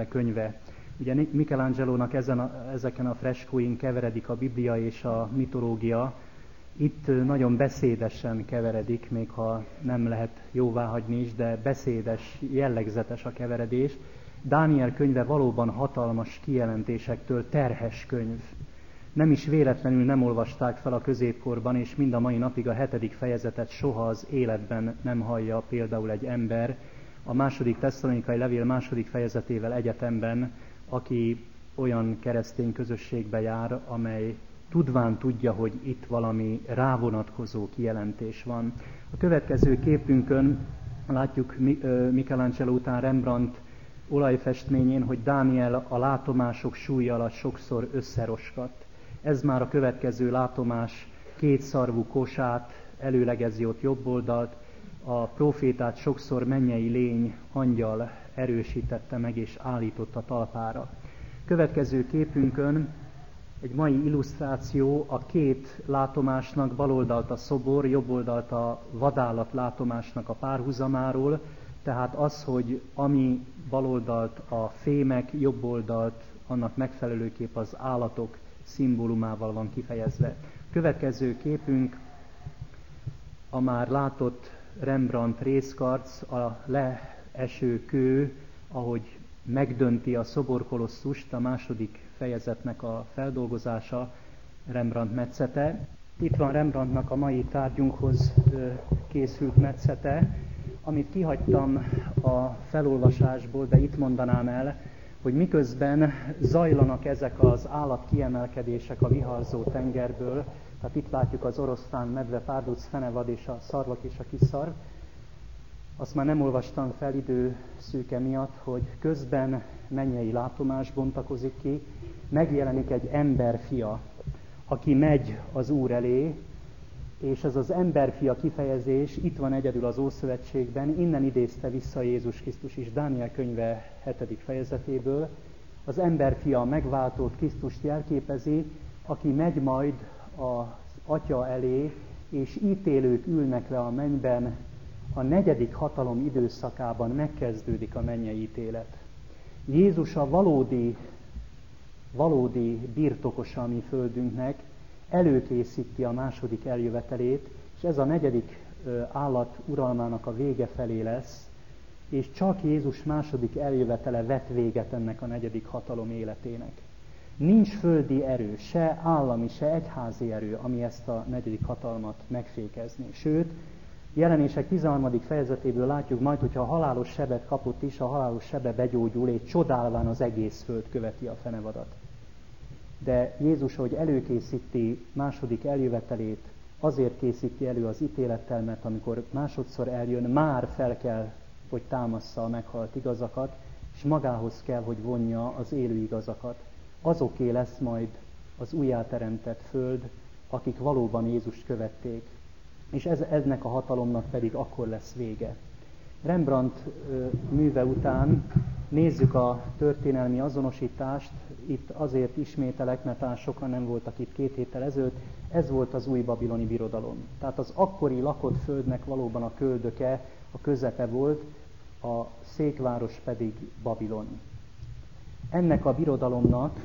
Dániel könyve. Ugye Michelangelónak ezeken a freskóin keveredik a Biblia és a mitológia. Itt nagyon beszédesen keveredik, még ha nem lehet jóváhagyni is, de beszédes, jellegzetes a keveredés. Dániel könyve valóban hatalmas kijelentésektől terhes könyv. Nem is véletlenül nem olvasták fel a középkorban, és mind a mai napig a 7. fejezetet soha az életben nem hallja például egy ember, a 2. Tesszalonikai levél 2. fejezetével egyetemben, aki olyan keresztény közösségbe jár, amely tudván tudja, hogy itt valami rávonatkozó kijelentés van. A következő képünkön látjuk Michelangelo után Rembrandt olajfestményén, hogy Dániel a látomások súlya alatt sokszor összeroskadt. Ez már a következő látomás kétszarvú kosát előlegezi ott jobb oldalt, a prófétát sokszor mennyei lény, angyal erősítette meg és állította talpára. Következő képünkön egy mai illusztráció a két látomásnak, bal oldalt a szobor, jobb oldalt a vadállat látomásnak a párhuzamáról, tehát az, hogy ami bal oldalt a fémek, jobb oldalt annak megfelelőképp az állatok szimbólumával van kifejezve. Következő képünk a már látott Rembrandt részkarc, a leeső kő, ahogy megdönti a szoborkolosszust, a 2. fejezetnek a feldolgozása, Rembrandt metszete. Itt van Rembrandtnak a mai tárgyunkhoz készült metszete, amit kihagytam a felolvasásból, de itt mondanám el, hogy miközben zajlanak ezek az állatkiemelkedések a viharzó tengerből, tehát itt látjuk az oroszlán, medve, párduc, fenevad és a szarvak és a kiszarv. Azt már nem olvastam fel időszűke miatt, hogy közben mennyei látomás bontakozik ki, megjelenik egy emberfia, aki megy az Úr elé, és ez az emberfia kifejezés itt van egyedül az Ószövetségben, innen idézte vissza Jézus Krisztus is Dániel könyve 7. fejezetéből. Az emberfia megváltott Krisztust jelképezi, aki megy majd az Atya elé, és ítélők ülnek le a mennyben, a 4. hatalom időszakában megkezdődik a mennyei ítélet. Jézus a valódi birtokosa a mi földünknek, előkészíti a 2. eljövetelét, és ez a 4. állat uralmának a vége felé lesz, és csak Jézus 2. eljövetele vet véget ennek a 4. hatalom életének. Nincs földi erő, se állami, se egyházi erő, ami ezt a 4. hatalmat megfékezni. Sőt, Jelenések 13. fejezetéből látjuk majd, hogyha a halálos sebet kapott is, a halálos sebe begyógyul, és csodálván az egész föld követi a fenevadat. De Jézus, hogy előkészíti 2. eljövetelét, azért készíti elő az ítélettel, mert amikor másodszor eljön, már fel kell, hogy támassza a meghalt igazakat, és magához kell, hogy vonja az élő igazakat. Azoké lesz majd az újjáteremtett föld, akik valóban Jézust követték. És ennek a hatalomnak pedig akkor lesz vége. Rembrandt műve után nézzük a történelmi azonosítást, itt azért ismételek, mert talán sokan nem voltak itt 2 héttel ezelőtt, ez volt az új babiloni birodalom. Tehát az akkori lakott földnek valóban a köldöke, a közepe volt, a székváros pedig Babilon. Ennek a birodalomnak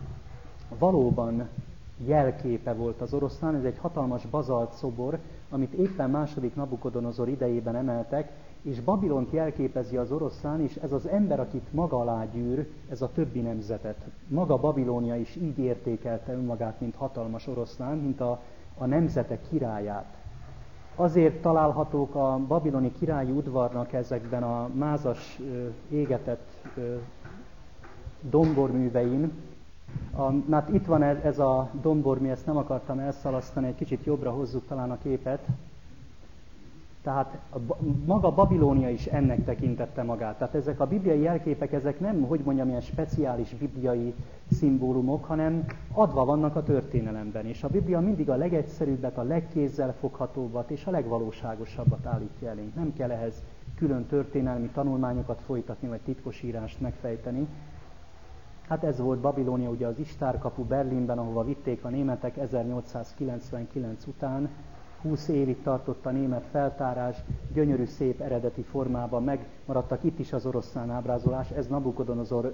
valóban jelképe volt az oroszlán, ez egy hatalmas bazalt szobor, amit éppen 2. Nabukodonozor idejében emeltek, és Babilont jelképezi az oroszlán, és ez az ember, akit maga alá gyűr, ez a többi nemzetet. Maga Babilónia is így értékelte önmagát, mint hatalmas oroszlán, mint a nemzetek királyát. Azért találhatók a babiloni királyi udvarnak ezekben a mázas, égetett domborművein. Hát itt van ez a dombormű, ezt nem akartam elszalasztani, egy kicsit jobbra hozzuk talán a képet. Tehát maga Babilónia is ennek tekintette magát. Tehát ezek a bibliai jelképek, ezek nem, hogy mondjam, ilyen speciális bibliai szimbólumok, hanem adva vannak a történelemben. És a Biblia mindig a legegyszerűbbet, a legkézzelfoghatóbbat és a legvalóságosabbat állítja elénk. Nem kell ehhez külön történelmi tanulmányokat folytatni, vagy titkosírást megfejteni. Hát ez volt Babilónia, ugye az Istárkapu Berlinben, ahova vitték a németek 1899 után. 20 évig tartott a német feltárás, gyönyörű, szép eredeti formában megmaradtak itt is az oroszlán ábrázolás, ez Nabukodonozor